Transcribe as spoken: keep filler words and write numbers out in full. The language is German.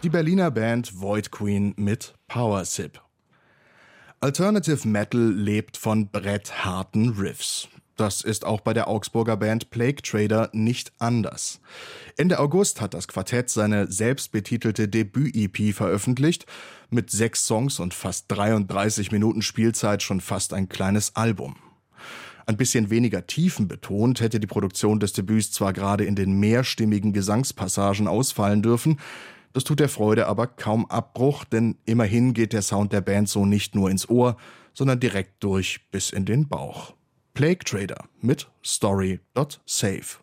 Die Berliner Band Void Queen mit Power Sip. Alternative Metal lebt von brettharten Riffs. Das ist auch bei der Augsburger Band Plague Trader nicht anders. Ende August hat das Quartett seine selbstbetitelte Debüt-E P veröffentlicht. Mit sechs Songs und fast dreiunddreißig Minuten Spielzeit schon fast ein kleines Album. Ein bisschen weniger tiefenbetont hätte die Produktion des Debüts zwar gerade in den mehrstimmigen Gesangspassagen ausfallen dürfen, das tut der Freude aber kaum Abbruch, denn immerhin geht der Sound der Band so nicht nur ins Ohr, sondern direkt durch bis in den Bauch. Plague Trader mit Story dot save.